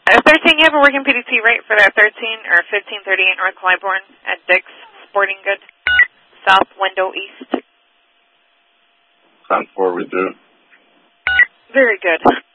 13, you have a working PDT rate for that 13 or 1538 North Clybourne at Dick's Sporting Goods, South Window East. 10-4, we do. Very good.